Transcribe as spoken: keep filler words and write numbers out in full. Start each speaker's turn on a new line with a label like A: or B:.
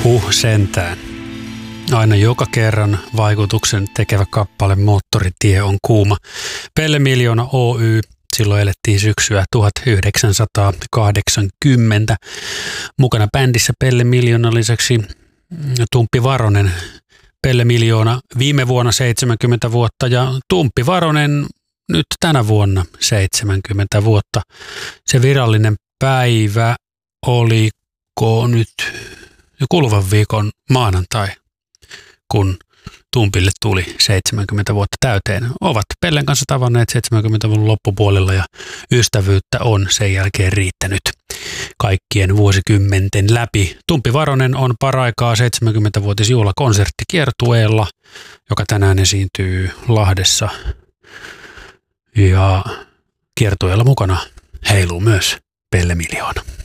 A: Huh sentään. Aina joka kerran vaikutuksen tekevä kappale Moottoritie on kuuma. Pelle Miljoona Oy. Silloin elettiin syksyä tuhatyhdeksänsataakahdeksankymmentä. Mukana bändissä Pelle Miljoona lisäksi Tumppi Varonen. Pelle Miljoona viime vuonna seitsemänkymmentä vuotta ja Tumppi Varonen nyt tänä vuonna seitsemänkymmentä vuotta. Se virallinen päivä oliko nyt kuluvan viikon maanantai, kun Tumpille tuli seitsemänkymmentä vuotta täyteen. Ovat Pellen kanssa tavanneet seitsemänkymmentäluvun loppupuolella ja ystävyyttä on sen jälkeen riittänyt kaikkien vuosikymmenten läpi. Tumppi Varonen on paraikaa seitsemänkymmentävuotisjuhlakonserttikiertueella, joka tänään esiintyy Lahdessa. Ja kiertueella mukana heiluu myös Pelle Miljoona.